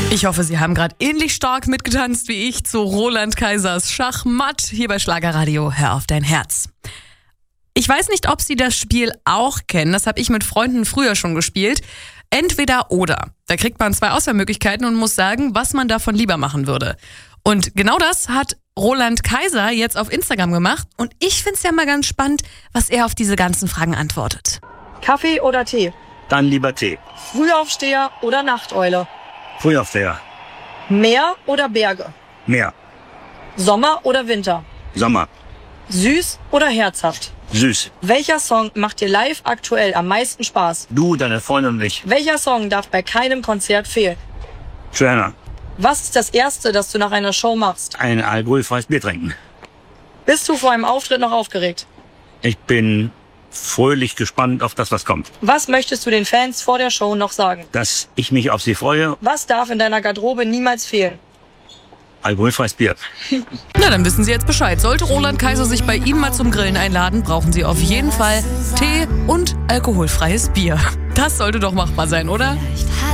Ich hoffe, Sie haben gerade ähnlich stark mitgetanzt wie ich zu Roland Kaisers Schachmatt hier bei Schlagerradio. Hör auf dein Herz. Ich weiß nicht, ob Sie das Spiel auch kennen. Das habe ich mit Freunden früher schon gespielt. Entweder oder. Da kriegt man 2 Auswahlmöglichkeiten und muss sagen, was man davon lieber machen würde. Und genau das hat Roland Kaiser jetzt auf Instagram gemacht. Und ich finde es ja mal ganz spannend, was er auf diese ganzen Fragen antwortet. Kaffee oder Tee? Dann lieber Tee. Frühaufsteher oder Nachteule? Frühaufsteher. Meer oder Berge? Meer. Sommer oder Winter? Sommer. Süß oder herzhaft? Süß. Welcher Song macht dir live aktuell am meisten Spaß? Du, deine Freundin und ich. Welcher Song darf bei keinem Konzert fehlen? Joanna. Was ist das Erste, das du nach einer Show machst? Ein alkoholfreies Bier trinken. Bist du vor einem Auftritt noch aufgeregt? Ich bin fröhlich gespannt auf das, was kommt. Was möchtest du den Fans vor der Show noch sagen? Dass ich mich auf sie freue. Was darf in deiner Garderobe niemals fehlen? Alkoholfreies Bier. Na, dann wissen Sie jetzt Bescheid. Sollte Roland Kaiser sich bei Ihnen mal zum Grillen einladen, brauchen Sie auf jeden Fall Tee und alkoholfreies Bier. Das sollte doch machbar sein, oder?